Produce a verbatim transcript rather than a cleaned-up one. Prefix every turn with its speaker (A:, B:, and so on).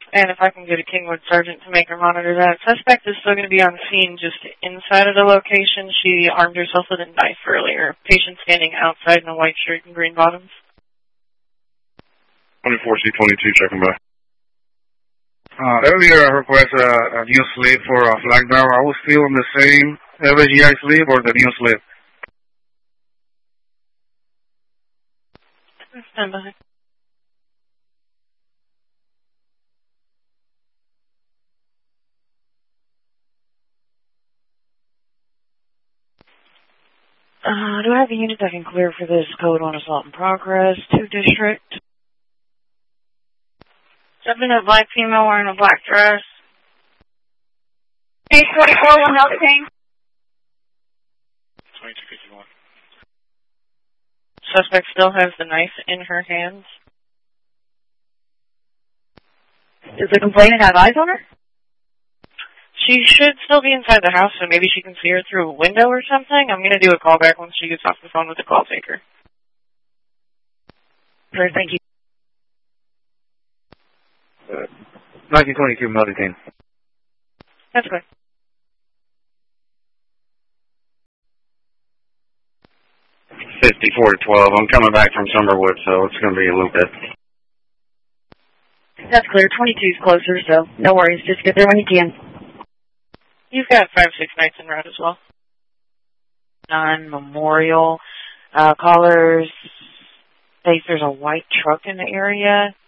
A: And if I can get a Kingwood sergeant to make her monitor that. Suspect is still going to be on scene just inside of the location. She armed herself with a knife earlier. Patient standing outside in a white shirt and green bottoms.
B: twenty-four C twenty-two, checking back.
C: Uh, earlier I requested a, a new slip for a flag bearer. Are we still on the same L G I slip or the new slip?
A: Stand by. Uh, do I have a unit that can clear for this code on assault in progress? Two district.
D: Something a black female wearing a black dress. Hey, twenty-four, one health team.
B: twenty-two fifty-one.
A: Suspect still has the knife in her hands.
D: Does the complainant have eyes on her?
A: She should still be inside the house, so maybe she can see her through a window or something. I'm going to do a call back once she gets off the phone with the call taker.
D: Sure, thank you.
C: Uh, nineteen twenty-two, Melody.
A: That's good.
B: fifty-four to twelve. I'm coming back from Summerwood, so it's going to be a little bit.
D: That's clear. twenty-two's closer, so no worries. Just get there when you can.
A: You've got five, six nights en route as well. Non-memorial. Uh, callers, think there's a white truck in the area.